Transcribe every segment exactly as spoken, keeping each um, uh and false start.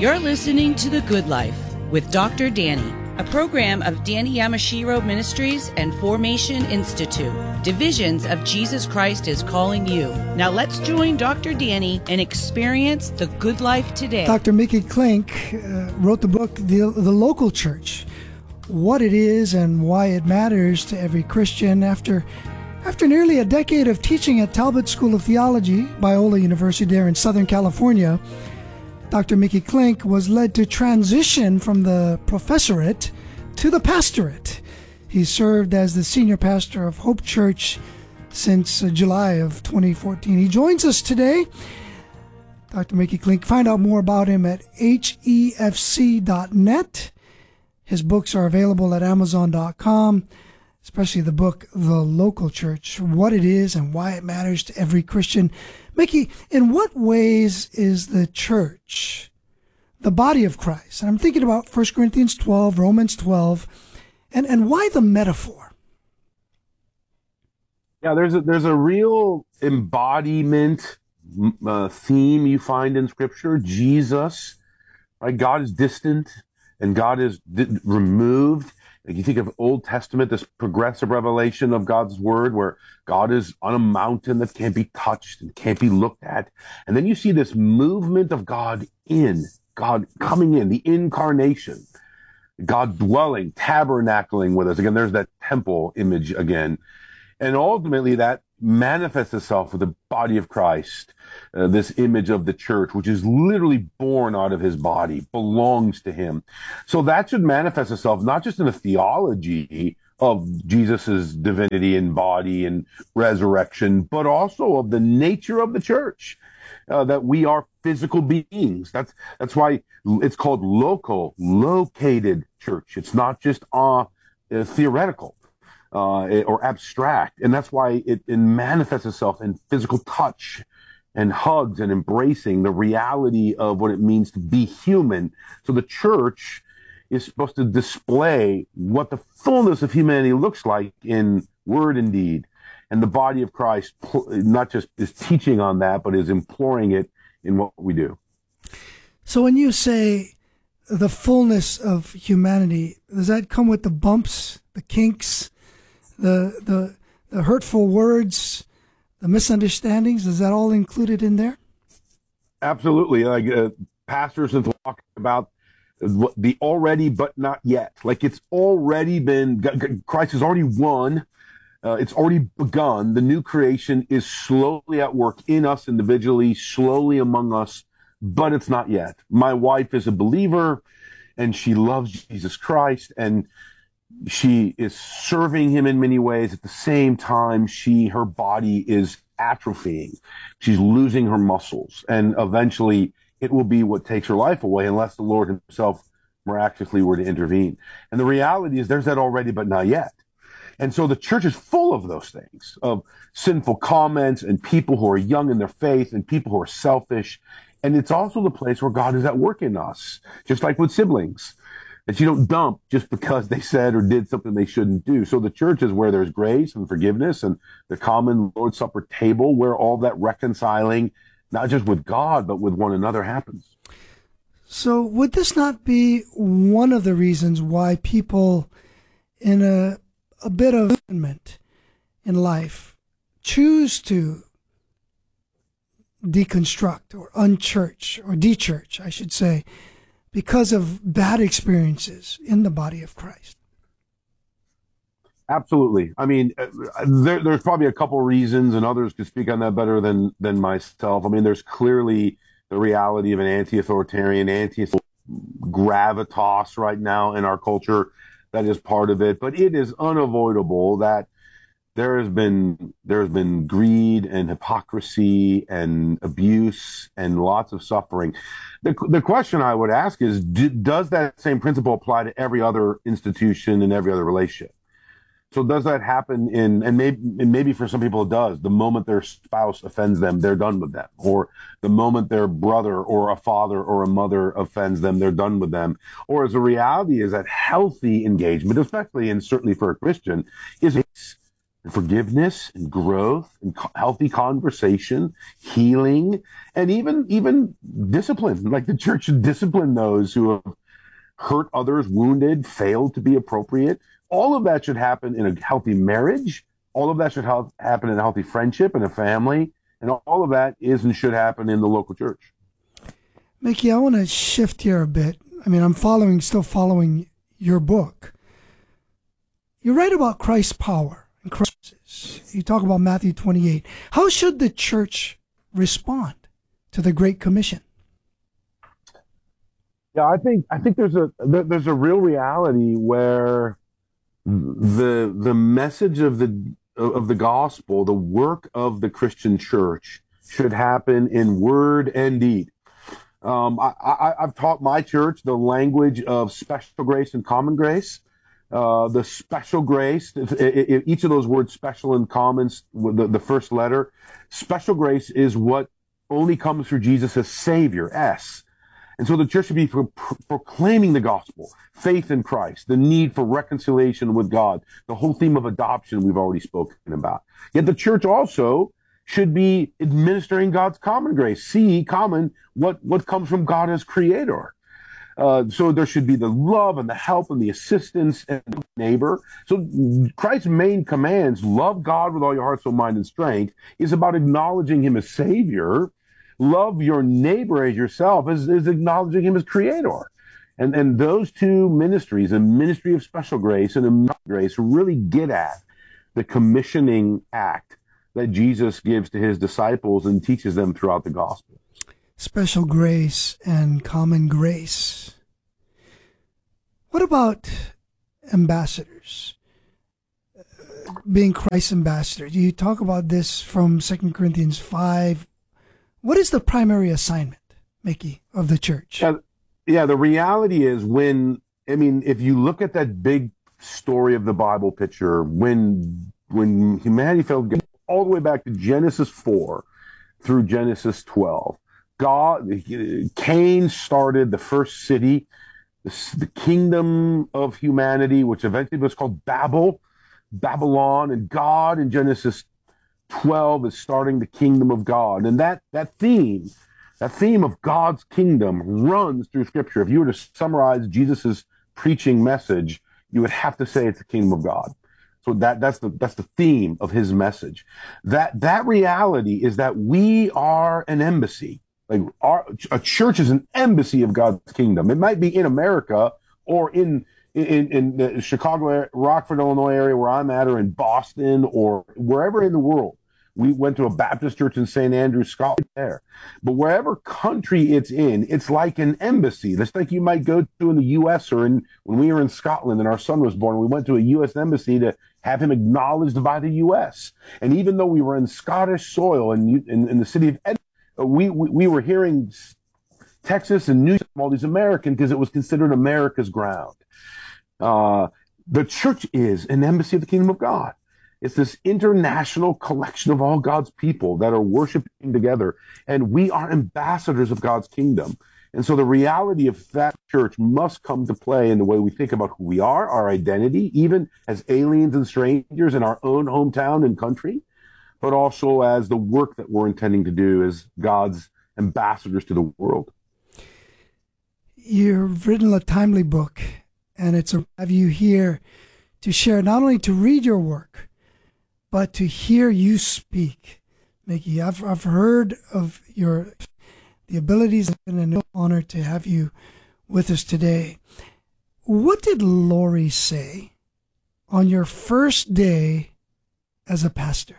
You're listening to The Good Life with Doctor Danny, a program of Danny Yamashiro Ministries and Formation Institute. Divisions of Jesus Christ is calling you. Now let's join Doctor Danny and experience the good life today. Doctor Mickey Klink uh, wrote the book, the, the Local Church, What It Is and Why It Matters to Every Christian. After After nearly a decade of teaching at Talbot School of Theology, Biola University there in Southern California, Doctor Mickey Klink was led to transition from the professorate to the pastorate. He served as the senior pastor of Hope Church since uh, July of twenty fourteen. He joins us today. Doctor Mickey Klink, find out more about him at H E F C dot net. His books are available at Amazon dot com, especially the book, The Local Church, What It Is and Why It Matters to Every Christian. Mickey, in what ways is the church the body of Christ? And I'm thinking about First Corinthians twelve, Romans twelve, and, and why the metaphor? Yeah, there's a, there's a real embodiment uh, theme you find in Scripture. Jesus, right? God is distant and God is di- removed. Like you think of Old Testament, this progressive revelation of God's word where God is on a mountain that can't be touched and can't be looked at. And then you see this movement of God in, God coming in, the incarnation, God dwelling, tabernacling with us. Again, there's that temple image again. And ultimately that manifests itself with the body of Christ, uh, this image of the church, which is literally born out of his body, belongs to him. So that should manifest itself not just in the theology of Jesus's divinity and body and resurrection, but also of the nature of the church, uh, that we are physical beings. That's, that's why it's called local, located church. It's not just uh, uh, theoretical. Uh, or abstract. And that's why it, it manifests itself in physical touch and hugs and embracing the reality of what it means to be human. So the church is supposed to display what the fullness of humanity looks like in word and deed. And the body of Christ not just is teaching on that, but is imploring it in what we do. So when you say the fullness of humanity, does that come with the bumps, the kinks, The, the the hurtful words, the misunderstandings? Is that all included in there? Absolutely. Like uh, pastors have talked about the already but not yet. Like it's already been, Christ has already won. Uh, it's already begun. The new creation is slowly at work in us individually, slowly among us, but it's not yet. My wife is a believer and she loves Jesus Christ, and she is serving him in many ways. At the same time, she, her body is atrophying. She's losing her muscles. And eventually it will be what takes her life away unless the Lord himself miraculously were to intervene. And the reality is there's that already, but not yet. And so the church is full of those things, of sinful comments and people who are young in their faith and people who are selfish. And it's also the place where God is at work in us, just like with siblings, that you don't dump just because they said or did something they shouldn't do. So the church is where there's grace and forgiveness and the common Lord's Supper table where all that reconciling, not just with God, but with one another happens. So would this not be one of the reasons why people in a, a bit of abandonment in life choose to deconstruct or unchurch or dechurch, I should say, because of bad experiences in the body of Christ? Absolutely. I mean, there, there's probably a couple reasons, and others could speak on that better than than myself. I mean, there's clearly the reality of an anti-authoritarian, anti-gravitas right now in our culture that is part of it. But it is unavoidable that there has been there has been greed and hypocrisy and abuse and lots of suffering. The the question I would ask is, do, does that same principle apply to every other institution and every other relationship? So does that happen in, and maybe, and maybe for some people it does, the moment their spouse offends them, they're done with them. Or the moment their brother or a father or a mother offends them, they're done with them. Or as the reality is that healthy engagement, especially and certainly for a Christian, is and forgiveness and growth and co- healthy conversation, healing, and even even discipline. Like the church should discipline those who have hurt others, wounded, failed to be appropriate. All of that should happen in a healthy marriage. All of that should ha- happen in a healthy friendship and a family. And all of that is and should happen in the local church. Mickey, I want to shift here a bit. I mean, I'm following, still following your book. You write about Christ's power. You talk about Matthew twenty-eight. How should the church respond to the Great Commission? Yeah, I think I think there's a there's a real reality where the the message of the of the gospel, the work of the Christian church, should happen in word and deed. Um, I, I, I've taught my church the language of special grace and common grace. Uh, the special grace, if, if each of those words, special and common, the, the first letter, special grace is what only comes through Jesus as Savior, S. And so the church should be pro- proclaiming the gospel, faith in Christ, the need for reconciliation with God, the whole theme of adoption we've already spoken about. Yet the church also should be administering God's common grace, C, common, what, what comes from God as creator. Uh, so there should be the love and the help and the assistance and the neighbor. So Christ's main commands, love God with all your heart, soul, mind, and strength, is about acknowledging him as Savior. Love your neighbor as yourself is, is acknowledging him as Creator. And, and those two ministries, a ministry of special grace and a ministry of grace, really get at the commissioning act that Jesus gives to his disciples and teaches them throughout the gospel. Special grace and common grace. What about ambassadors? Uh, being Christ's ambassador. You talk about this from Second Corinthians five. What is the primary assignment, Mickey, of the church? Yeah, yeah, the reality is when, I mean, if you look at that big story of the Bible picture, when when humanity fell all the way back to Genesis four through Genesis twelve, God, Cain started the first city, the, the kingdom of humanity, which eventually was called Babel, Babylon, and God in Genesis twelve is starting the kingdom of God. And that, that theme, that theme of God's kingdom runs through Scripture. If you were to summarize Jesus's preaching message, you would have to say it's the kingdom of God. So that, that's the, that's the theme of his message. That, that reality is that we are an embassy. Like our, a church is an embassy of God's kingdom. It might be in America or in, in, in the Chicago, Rockford, Illinois area where I'm at, or in Boston or wherever in the world. We went to a Baptist church in Saint Andrews, Scotland there. But wherever country it's in, it's like an embassy. That's like you might go to in the U S or in, when we were in Scotland and our son was born, we went to a U S embassy to have him acknowledged by the U S. And even though we were in Scottish soil in, in, in the city of Edinburgh, we, we, we were hearing Texas and New York from all these Americans because it was considered America's ground. Uh, the church is an embassy of the kingdom of God. It's this international collection of all God's people that are worshiping together, and we are ambassadors of God's kingdom. And so the reality of that church must come to play in the way we think about who we are, our identity, even as aliens and strangers in our own hometown and country, but also as the work that we're intending to do as God's ambassadors to the world. You've written a timely book, and it's a have you here to share, not only to read your work, but to hear you speak. Mickey, I've, I've heard of your the abilities, and an honor to have you with us today. What did Lori say on your first day as a pastor?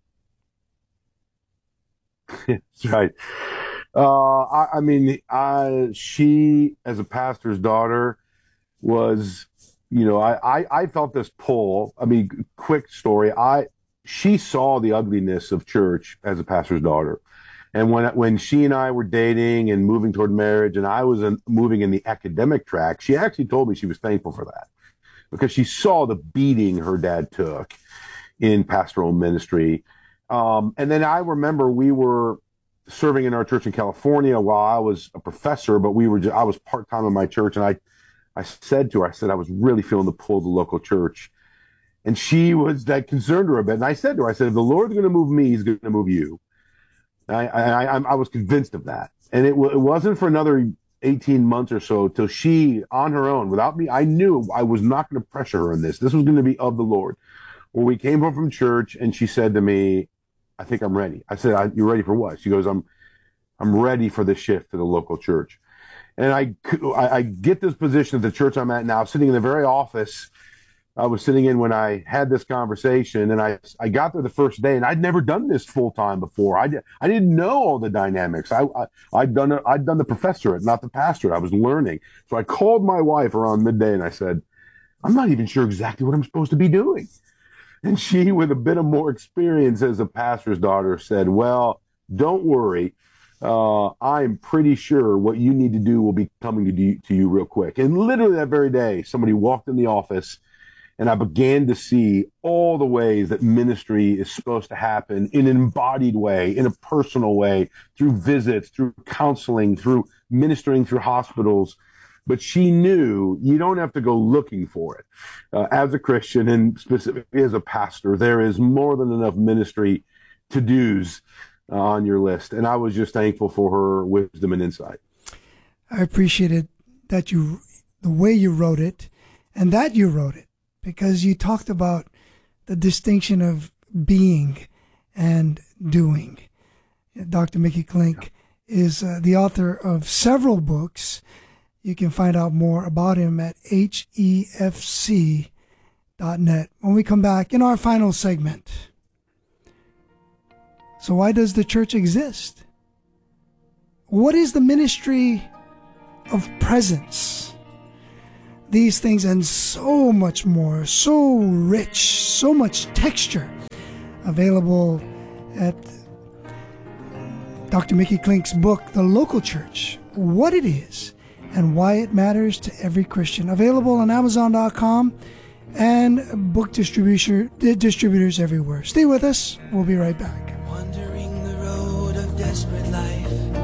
That's right. Uh, I, I mean, I, she, as a pastor's daughter, was, you know, I, I, I felt this pull. I mean, quick story. I, she saw the ugliness of church as a pastor's daughter. And when, when she and I were dating and moving toward marriage, and I was in, moving in the academic track, she actually told me she was thankful for that because she saw the beating her dad took in pastoral ministry. Um, and then I remember we were serving in our church in California while I was a professor, but we were, just, I was part-time in my church. And I, I said to her, I said, I was really feeling the pull of the local church. And she was that concerned her a bit. And I said to her, I said, if the Lord's going to move me, he's going to move you. I, I, I, I was convinced of that. And it, w- it wasn't for another eighteen months or so till she, on her own, without me, I knew I was not going to pressure her in this. This was going to be of the Lord. Well, we came home from church and she said to me, I think I'm ready. I said, you're ready for what? She goes, I'm, I'm ready for the shift to the local church. And I, I, I get this position at the church I'm at now, sitting in the very office I was sitting in when I had this conversation, and I, I got there the first day, and I'd never done this full time before. I, I didn't know all the dynamics. I, I, I'd done, a, I'd done the professorate, not the pastorate. I was learning. So I called my wife around midday and I said, I'm not even sure exactly what I'm supposed to be doing. And she, with a bit of more experience as a pastor's daughter, said, well, don't worry. Uh, I'm pretty sure what you need to do will be coming to you, to you real quick. And literally that very day, somebody walked in the office, and I began to see all the ways that ministry is supposed to happen in an embodied way, in a personal way, through visits, through counseling, through ministering through hospitals. But she knew you don't have to go looking for it. Uh, as a Christian, and specifically as a pastor, there is more than enough ministry to-dos uh, on your list. And I was just thankful for her wisdom and insight. I appreciated that you, the way you wrote it, and that you wrote it, because you talked about the distinction of being and doing. Doctor Mickey Klink is uh, the author of several books. You can find out more about him at H E F C dot net. When we come back in our final segment. So why does the church exist? What is the ministry of presence? These things and so much more, so rich, so much texture available at Doctor Mickey Klink's book, The Local Church, What It Is and Why It Matters to Every Christian. Available on Amazon dot com and book distributor, distributors everywhere. Stay with us. We'll be right back. Wandering the road of desperate life,